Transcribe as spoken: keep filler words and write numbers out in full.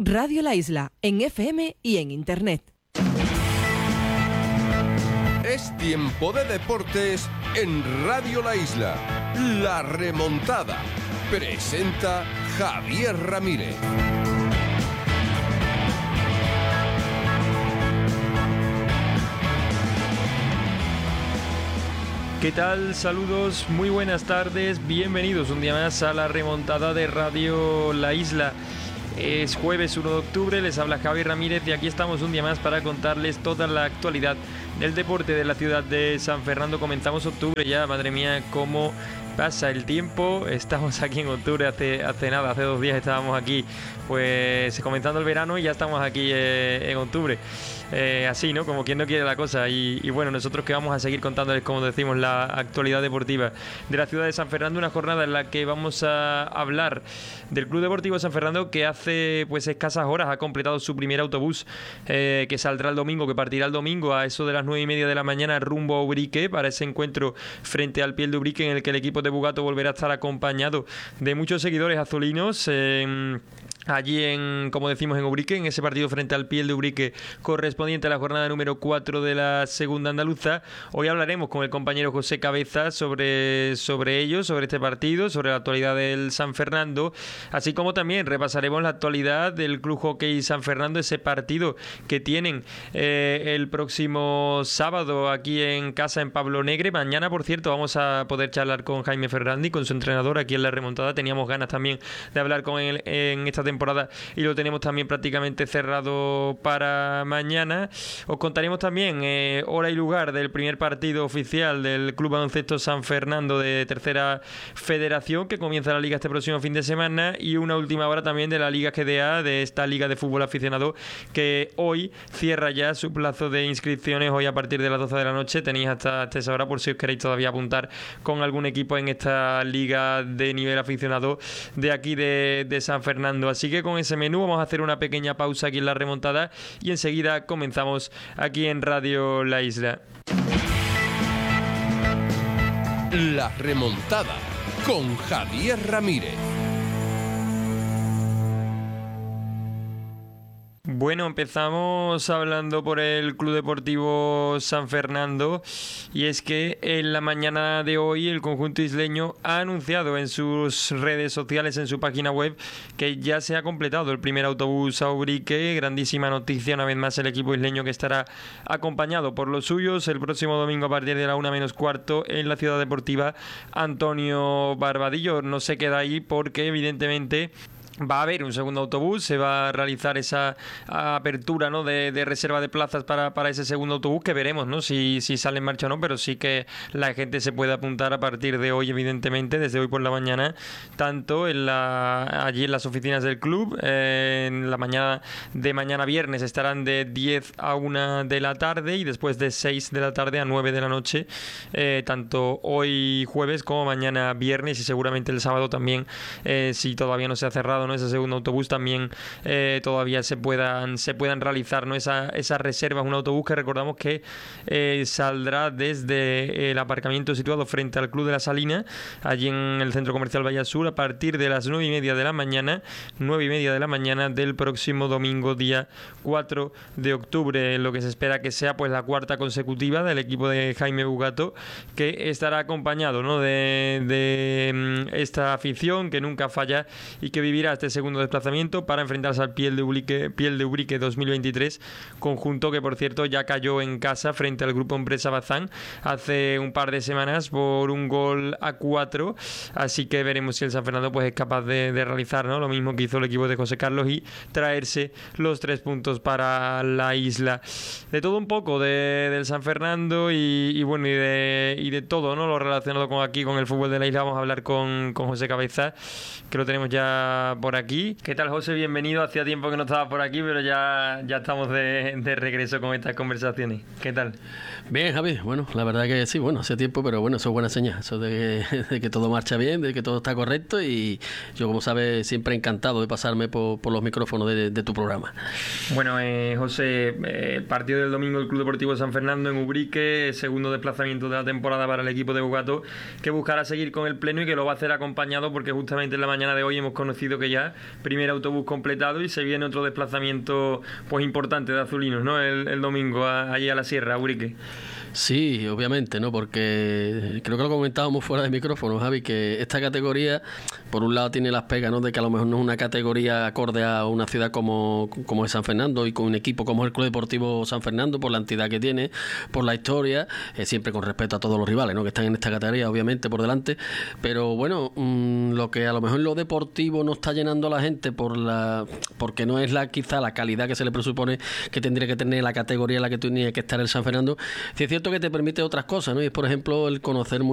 Radio La Isla, en F M y en Internet. Es tiempo de deportes en Radio La Isla. La remontada. Presenta Javier Ramírez. ¿Qué tal? Saludos, muy buenas tardes, bienvenidos un día más a la remontada de Radio La Isla. Es jueves uno de octubre, les habla Javier Ramírez y aquí estamos un día más para contarles toda la actualidad del deporte de la ciudad de San Fernando. Comenzamos octubre ya, madre mía, cómo pasa el tiempo. Estamos aquí en octubre, hace, hace nada, hace dos días estábamos aquí, pues comenzando el verano y ya estamos aquí eh, en octubre. Eh, así, ¿no? Como quien no quiere la cosa. Y, y bueno, nosotros que vamos a seguir contándoles, como decimos, la actualidad deportiva de la ciudad de San Fernando. Una jornada en la que vamos a hablar del Club Deportivo San Fernando, que hace pues escasas horas ha completado su primer autobús, eh, que saldrá el domingo, que partirá el domingo a eso de las nueve y media de la mañana rumbo a Ubrique, para ese encuentro frente al Piel de Ubrique, en el que el equipo de Bugato volverá a estar acompañado de muchos seguidores azulinos. Eh, Allí en, como decimos, en Ubrique, en ese partido frente al Piel de Ubrique correspondiente a la jornada número cuatro de la segunda andaluza. Hoy hablaremos con el compañero José Cabeza sobre, sobre ello, sobre este partido, sobre la actualidad del San Fernando, así como también repasaremos la actualidad del Club Hockey San Fernando, ese partido que tienen eh, el próximo sábado aquí en casa en Pablo Negre. Mañana, por cierto, vamos a poder charlar con Jaime Ferrandi, con su entrenador aquí en la remontada. Teníamos ganas también de hablar con él en esta temporada y lo tenemos también prácticamente cerrado para mañana. Os contaremos también eh, hora y lugar del primer partido oficial del Club Baloncesto San Fernando de Tercera Federación, que comienza la liga este próximo fin de semana, y una última hora también de la Liga G D A, de esta liga de fútbol aficionado, que hoy cierra ya su plazo de inscripciones. Hoy a partir de las doce de la noche tenéis hasta, hasta esa hora por si os queréis todavía apuntar con algún equipo en esta liga de nivel aficionado de aquí de, de San Fernando. Así que con ese menú vamos a hacer una pequeña pausa aquí en la remontada y enseguida comenzamos aquí en Radio La Isla. La remontada con Javier Ramírez. Bueno, empezamos hablando por el Club Deportivo San Fernando, y es que en la mañana de hoy el conjunto isleño ha anunciado en sus redes sociales, en su página web, que ya se ha completado el primer autobús a Ubrique. Grandísima noticia, una vez más el equipo isleño, que estará acompañado por los suyos el próximo domingo a partir de la una menos cuarto en la ciudad deportiva Antonio Barbadillo. No se queda ahí porque evidentemente va a haber un segundo autobús, se va a realizar esa apertura, ¿no?, de, de reserva de plazas para, para ese segundo autobús, que veremos, ¿no?, si, si sale en marcha o no, pero sí que la gente se puede apuntar a partir de hoy, evidentemente, desde hoy por la mañana, tanto en la, allí en las oficinas del club. Eh, en la mañana de mañana viernes estarán de diez a una de la tarde y después de seis de la tarde a nueve de la noche, eh, tanto hoy jueves como mañana viernes, y seguramente el sábado también, eh, si todavía no se ha cerrado, ¿no?, ese segundo autobús, también eh, todavía se puedan se puedan realizar, ¿no?, esa, esas reservas. Un autobús que recordamos que eh, saldrá desde el aparcamiento situado frente al Club de la Salina, allí en el Centro Comercial Valle Sur, a partir de las nueve y media de la mañana nueve y media de la mañana del próximo domingo, día cuatro de octubre, lo que se espera que sea pues la cuarta consecutiva del equipo de Jaime Bugato, que estará acompañado, ¿no?, de, de esta afición que nunca falla y que vivirá este segundo desplazamiento para enfrentarse al Piel de Ubrique, Piel de Ubrique dos mil veintitrés, conjunto que por cierto ya cayó en casa frente al Grupo Empresa Bazán hace un par de semanas por un gol a cuatro. Así que veremos si el San Fernando pues es capaz de, de realizar, ¿no?, lo mismo que hizo el equipo de José Carlos y traerse los tres puntos para la isla. De todo un poco de, del San Fernando y, y bueno y de, y de todo, ¿no?, lo relacionado con aquí con el fútbol de la isla. Vamos a hablar con, con José Cabeza, que lo tenemos ya por aquí. ¿Qué tal, José? Bienvenido. Hacía tiempo que no estaba por aquí, pero ya, ya estamos de, de regreso con estas conversaciones. ¿Qué tal? Bien, Javi. Bueno, la verdad que sí, bueno, hace tiempo, pero bueno, eso es buena señal. Eso de que, de que todo marcha bien, de que todo está correcto, y yo, como sabes, siempre encantado de pasarme por, por los micrófonos de, de tu programa. Bueno, eh, José, eh, el partido del domingo del Club Deportivo San Fernando en Ubrique, segundo desplazamiento de la temporada para el equipo de Bugato, que buscará seguir con el pleno y que lo va a hacer acompañado, porque justamente en la mañana de hoy hemos conocido que ya ya, primer autobús completado y se viene otro desplazamiento pues importante de azulinos, ¿no? El, el domingo a, allí a la Sierra, a Urique. Sí, obviamente, ¿no? Porque creo que lo comentábamos fuera de micrófono, Javi, que esta categoría, por un lado tiene las pegas, ¿no? De que a lo mejor no es una categoría acorde a una ciudad como, como es San Fernando y con un equipo como el Club Deportivo San Fernando, por la entidad que tiene, por la historia, eh, siempre con respeto a todos los rivales, ¿no? Que están en esta categoría, obviamente, por delante. Pero bueno, mmm, lo que a lo mejor en lo deportivo no está llenando a la gente por la porque no es la quizá la calidad que se le presupone que tendría que tener la categoría en la que tenía que estar el San Fernando, sí es cierto que te permite otras cosas, ¿no? Y es, por ejemplo, el conocer